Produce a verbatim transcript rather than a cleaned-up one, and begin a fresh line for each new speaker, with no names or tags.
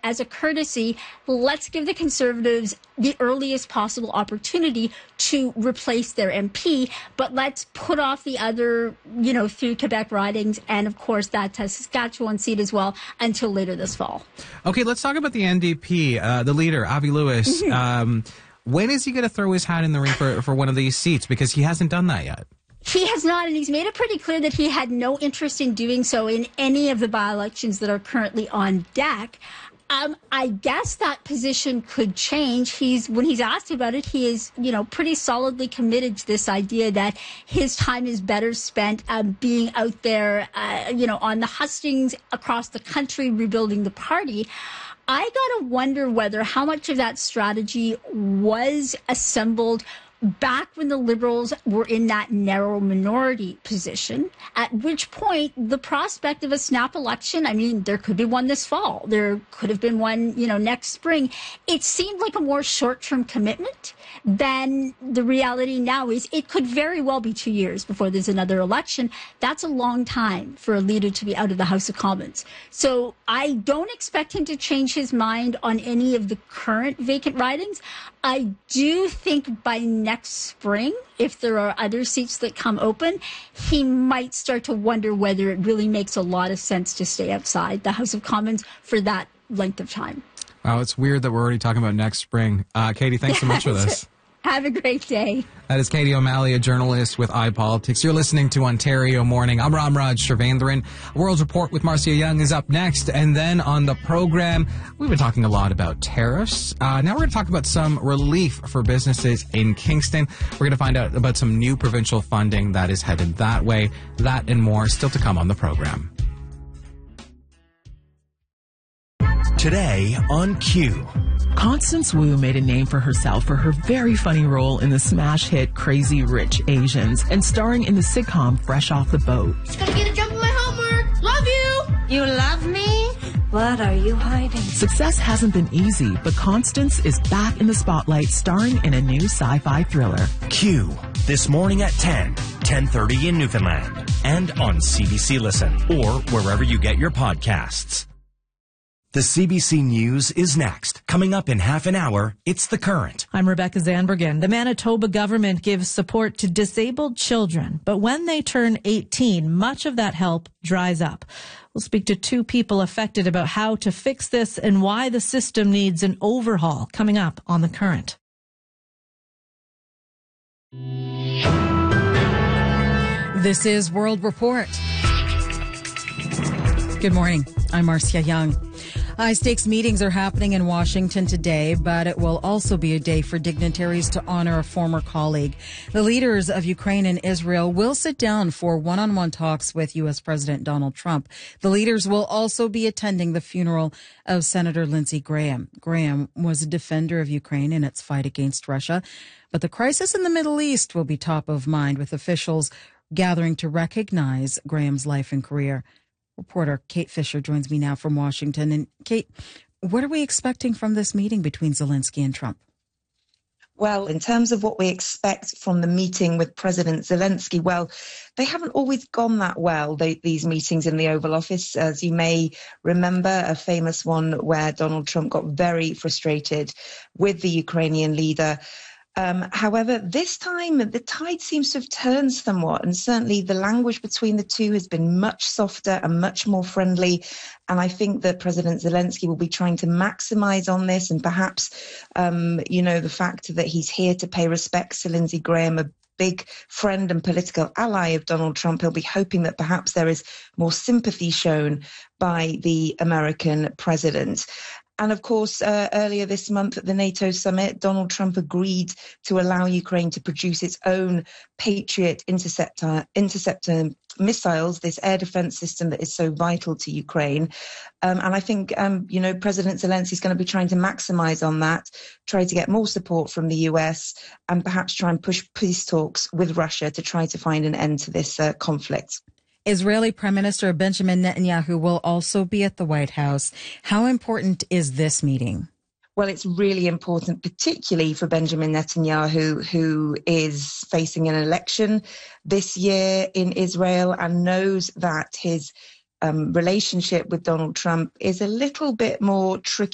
as a courtesy, let's give the Conservatives the earliest possible opportunity to replace their M P, but let's put off the other, you know, three Quebec ridings and, of course, that Saskatchewan seat as well until later this fall.
Okay, let's talk about the N D P, uh, the leader, Avi Lewis. Mm-hmm. Um, when is he going to throw his hat in the ring for, for one of these seats? Because he hasn't done that yet.
He has not, and he's made it pretty clear that he had no interest in doing so in any of the by-elections that are currently on deck. Um, I guess that position could change. He's, when he's asked about it, he is, you know, pretty solidly committed to this idea that his time is better spent um, being out there, uh, you know, on the hustings across the country, rebuilding the party. I gotta wonder whether how much of that strategy was assembled back when the Liberals were in that narrow minority position, at which point the prospect of a snap election, I mean, there could be one this fall. There could have been one, you know, next spring. It seemed like a more short-term commitment than the reality now is. It could very well be two years before there's another election. That's a long time for a leader to be out of the House of Commons. So I don't expect him to change his mind on any of the current vacant ridings. I do think by next spring, if there are other seats that come open, he might start to wonder whether it really makes a lot of sense to stay outside the House of Commons for that length of time.
Wow, it's weird that we're already talking about next spring. Uh, Katie, thanks so much for this.
Have a great day.
That is Katie O'Malley, a journalist with iPolitics. You're listening to Ontario Morning. I'm Ramraj Srivendran. World Report with Marcia Young is up next. And then on the program, we've been talking a lot about tariffs. Uh, now we're going to talk about some relief for businesses in Kingston. We're going to find out about some new provincial funding that is headed that way. That and more still to come on the program.
Today on Q.
Constance Wu made a name for herself for her very funny role in the smash hit Crazy Rich Asians and starring in the sitcom Fresh Off the Boat.
Just gotta get a jump on my homework. Love you. You love me? What are you hiding?
Success hasn't been easy, but Constance is back in the spotlight starring in a new sci-fi thriller.
Q. This morning at ten, ten thirty in Newfoundland. And on C B C Listen or wherever you get your podcasts. The C B C News is next. Coming up in half an hour, it's The Current.
I'm Rebecca Zandbergen. The Manitoba government gives support to disabled children, but when they turn eighteen, much of that help dries up. We'll speak to two people affected about how to fix this and why the system needs an overhaul. Coming up on The Current.
This is World Report. Good morning. I'm Marcia Young. High-stakes meetings are happening in Washington today, but it will also be a day for dignitaries to honor a former colleague. The leaders of Ukraine and Israel will sit down for one-on-one talks with U S President Donald Trump. The leaders will also be attending the funeral of Senator Lindsey Graham. Graham was a defender of Ukraine in its fight against Russia, but the crisis in the Middle East will be top of mind, with officials gathering to recognize Graham's life and career. Reporter Kate Fisher joins me now from Washington. And Kate, what are we expecting from this meeting between Zelensky and Trump?
Well, in terms of what we expect from the meeting with President Zelensky, well, they haven't always gone that well, they, these meetings in the Oval Office. As you may remember, a famous one where Donald Trump got very frustrated with the Ukrainian leader. Um, however, this time the tide seems to have turned somewhat, and certainly the language between the two has been much softer and much more friendly. And I think that President Zelensky will be trying to maximize on this, and perhaps, um, you know, the fact that he's here to pay respects to Lindsey Graham, a big friend and political ally of Donald Trump. He'll be hoping that perhaps there is more sympathy shown by the American president. And of course, uh, earlier this month at the NATO summit, Donald Trump agreed to allow Ukraine to produce its own Patriot interceptor, interceptor missiles, this air defense system that is so vital to Ukraine. Um, and I think, um, you know, President Zelensky is going to be trying to maximize on that, try to get more support from the U S, and perhaps try and push peace talks with Russia to try to find an end to this uh, conflict.
Israeli Prime Minister Benjamin Netanyahu will also be at the White House. How important is this meeting?
Well, it's really important, particularly for Benjamin Netanyahu, who is facing an election this year in Israel and knows that his um, relationship with Donald Trump is a little bit more tricky